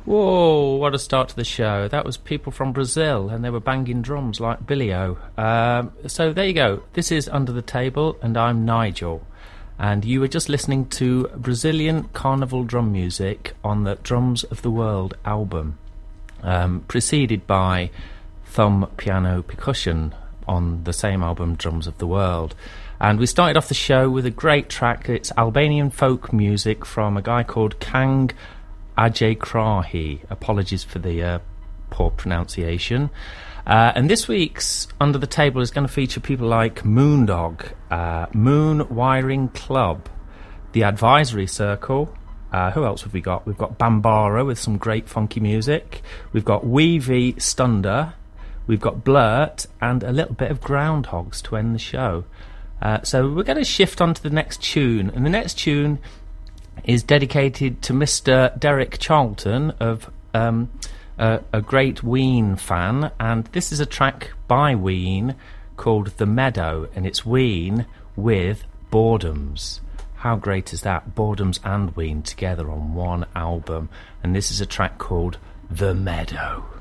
Whoa, what a start to the show. That was people from Brazil, and they were banging drums like Billy-O. So there you go. This is Under the Table, and I'm Nigel. And you were just listening to Brazilian carnival drum music on the Drums of the World album, preceded by thumb piano percussion on the same album, Drums of the World. And we started off the show with a great track. It's Albanian folk music from a guy called Kang Ajaykrahi. Apologies for the poor pronunciation. And this week's Under the Table is going to feature people like Moondog, Moon Wiring Club, The Advisory Circle. Who else have we got? We've got Bambara with some great funky music. We've got Weavy Stunder. We've got Blurt and a little bit of Groundhogs to end the show. So we're going to shift on to the next tune. And the next tune is dedicated to Mr. Derek Charlton of a great Ween fan. And this is a track by Ween called The Meadow. And it's Ween with Boredoms. How great is that? Boredoms and Ween together on one album. And this is a track called The Meadow.